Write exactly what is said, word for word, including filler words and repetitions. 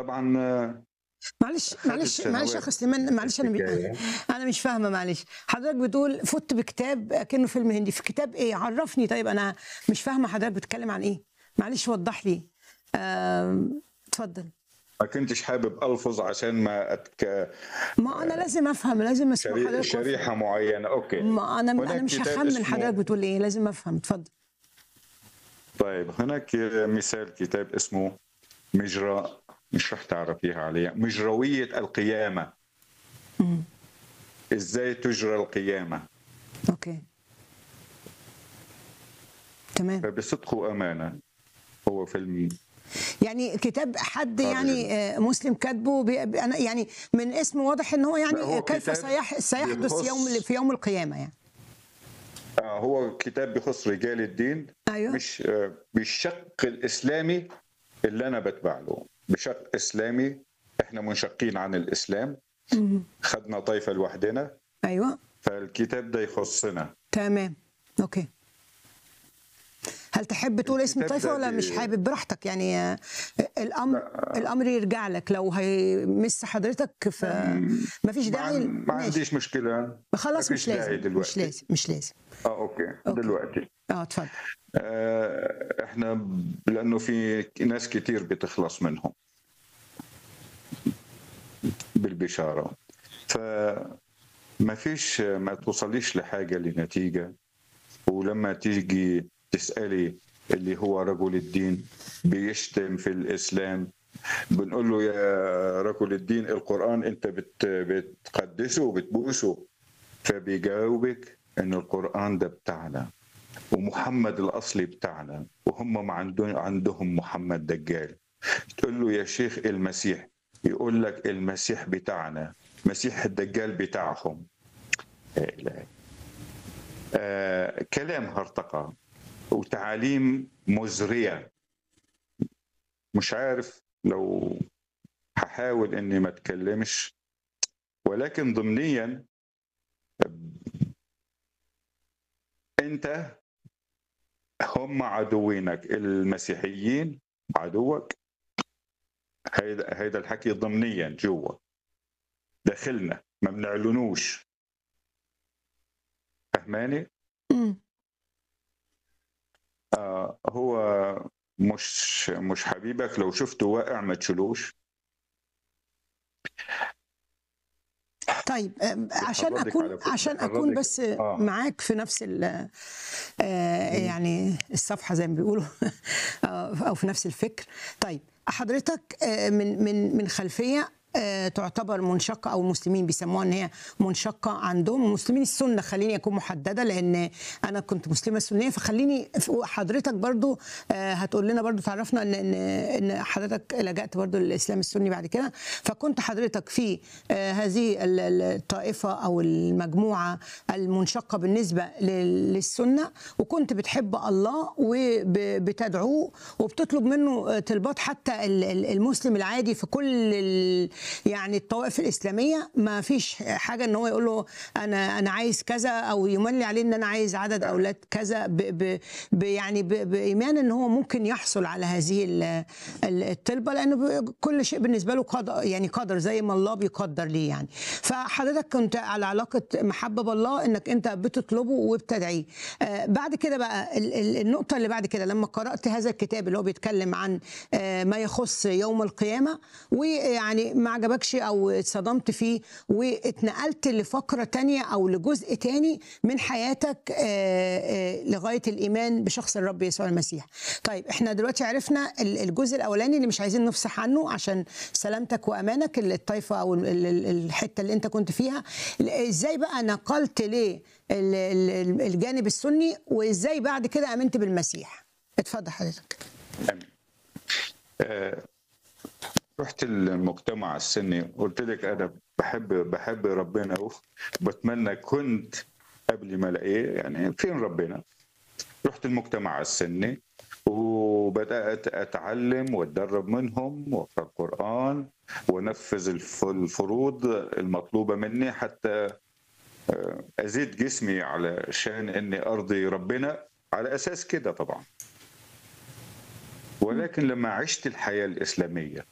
طبعًا معلش خدت معلش معلش يا سنوات أخ سليمان، معلش أنا م الحكاية. أنا مش فاهمة معلش، حضرتك بتقول فُت بكتاب أكنه فيلم هندي، في كتاب إيه؟ عرّفني طيب أنا مش فاهمة حضرتك بتتكلم عن إيه؟ معلش وضّح لي. آمم، اتفضل. ما كنتش حابب ألفظ عشان ما أتك ما أنا لازم أفهم، لازم أسمع شري حضرتك وأفهم. شريحة معينة، أوكي. ما أنا أنا هناك مش كتاب هاخمّن حضرتك اسمه بتقول إيه، لازم أفهم، اتفضل. طيب هناك مثال كتاب اسمه مجرى، مش رح تعرفيها عليه، مجروية القيامة، إمم، إزاي تُجرى القيامة. أوكي، تمام. فبصدق وأمانة هو فيلم يعني كتاب حد خارج ال يعني آآ مسلم كاتبه ب ب أنا يعني من اسمه واضح إن هو لأ، يعني هو كيف كتاب سيح سيحدث يوم ال بيخُص في يوم القيامة يعني. آه، هو كتاب بيخُص رجال الدين، أيوه، مش آآ بالشق الإسلامي اللي أنا باتبع له، بشق إسلامي، إحنا منشقين عن الإسلام، اهم، خدنا طايفة لوحدنا، أيوه، فالكتاب ده يخُصنا. تمام، أوكي. هل تحب تقول اسم الكتاب الطائفة ده والّا مش بي حابب؟ براحتك يعني آآ الأمر لأ، الأمر يرجع لك، لو هيمِس حضرتك آمم، فما فيش ما عن داعي ما ماشي، عنديش مشكلة، ما خلاص فيش مش داعي لازم، مش دلوقتي. لازم، مش لازم. آه، أوكي، أوكي، دلوقتي. آه اتفضل. آآ، إحنا ب لأنه في ناس كتير بتخلص منهم بالبشارة، فما فيش ما توصليش لحاجة لنتيجة، ولمّا تيجي تسألي اللي هو رجل الدين بيشتم في الإسلام، بنقول له: "يا رجل الدين القرآن أنت بت بتقدّسه وبتبوسه." فبيجاوبِك إن القرآن ده بتاعنا، ومحمد الأصلي بتاعنا، وهم ما عندن عندهم محمد دجّال. تقول له: يا شيخ المسيح، يقول لك المسيح بتاعنا، مسيح الدجّال بتاعهم. لا إله آآ كلام هرطقة وتعاليم مُزرية، مش عارف لو هاحاول إني ما أتكلّمش، ولكن ضمنيًا أنت هم عدوينك، المسيحيين عدوّك، هيدا هيدا الحكي ضمنيًا جوّا، داخلنا، ما بنعلنوش، فاهماني؟ إمم. آه، هو مش مش حبيبك لو شُفته واقع ما تشيلوش، طيب آمم عشان بيحرّضِك أكون على ف عشان أكون بيحرّضِك بس آه، معاك في نفس ال آآ إمم، يعني الصفحة زي ما بيقولوا آه، أو في نفس الفكر. طيب حضرتك آآ من من من خلفية آآ تعتبر منشقة أو المسلمين بيسموها إن هي منشقة عندهم، مسلمين السنة خلّيني أكون محددة لإن أنا كنت مسلمة سنية، فخلّيني ف حضرتك برضه آآ هتقول لنا برضه تعرّفنا إن إن إن حضرتك لجأت برضه للإسلام السني بعد كده، فكنت حضرتك في آآ هذه ال ال الطائفة أو المجموعة المنشقة بالنسبة لل للسنة، وكنت بتحب الله وب بتدعوه وبتطلب منه طلبات حتى ال ال المسلم العادي في كل ال يعني الطوائف الإسلامية ما فيش حاجة إن هو يقول له أنا أنا عايز كذا أو يملي عليه إن أنا عايز عدد أولاد كذا ب ب ب يعني ب بإيمان إن هو ممكن يحصل على هذه ال ال الطلبة لأنه ب كل شيء بالنسبة له قد يعني قدر زي ما الله بيقدر ليه يعني. فحضرتك كنت على علاقة محبة بالله إنك أنت بتطلبه وبتدعيه. آآ بعد كده بقى ال ال النقطة اللي بعد كده لمّا قرأت هذا الكتاب اللي هو بيتكلم عن آآ ما يخص يوم القيامة، ويعني ما عجبكش أو اتصدمت فيه واتنقلت لفقرة تانية أو لجزء تاني من حياتك آآ آآ لغاية الإيمان بشخص الرب يسوع المسيح. طيب إحنا دلوقتي عرفنا ال الجزء الأولاني اللي مش عايزين نفصح عنه عشان سلامتك وأمانك ال الطائفة أو ال ال الحتة اللي أنت كنت فيها، ل إزاي بقى نقلت ل ال ال الجانب السني، وإزاي بعد كده آمنت بالمسيح؟ اتفضل حضرتك. آمين. آآ، رُحت المجتمع السني، قُلت لِك أنا باحب باحب ربنا وباتمنى كنت قبل ما ألاقيه، يعني فين ربنا؟ رُحت المجتمع السني وبدأت أتعلم وأتدرب منهم وأقرأ القرآن وأنفذ الف الفروض المطلوبة مني حتى آآ، أزيد جسمي علشان إني أرضي ربنا، على أساس كده طبعًا. إمم، ولكن لمّا عِشت الحياة الإسلامية